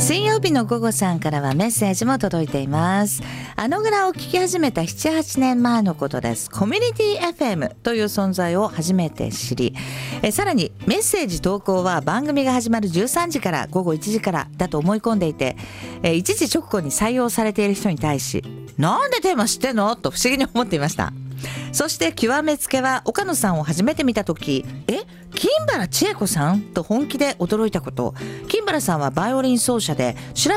水曜日の午後さんからはメッセージも届いています。あのぐらを聞き始めた 7,8 年前のことです。コミュニティ FM という存在を初めて知り、さらにメッセージ投稿は番組が始まる13時から午後1時からだと思い込んでいて、一時直後に採用されている人に対し、なんでテーマ知ってんのと不思議に思っていました。そして極めつけは岡野さんを初めて見たとき、金原千恵子さんと本気で驚いたこと。金原さんはバイオリン奏者で調